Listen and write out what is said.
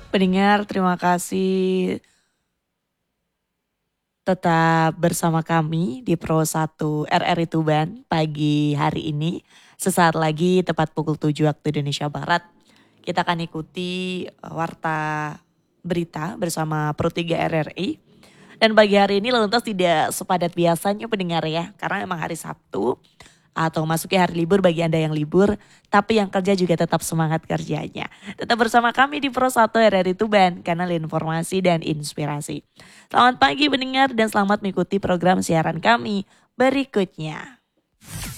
Pendengar, terima kasih tetap bersama kami di Pro 1 RRI Tuban pagi hari ini. Sesaat lagi tepat pukul 7 waktu Indonesia Barat. Kita akan ikuti warta berita bersama Pro 3 RRI. Dan pagi hari ini lalu lintas tidak sepadat biasanya pendengar ya. Karena emang hari Sabtu atau masuki hari libur bagi Anda yang libur, tapi yang kerja juga tetap semangat kerjanya. Tetap bersama kami di Pro 1 RRI Tuban, kanal informasi dan inspirasi. Selamat pagi pendengar dan selamat mengikuti program siaran kami berikutnya.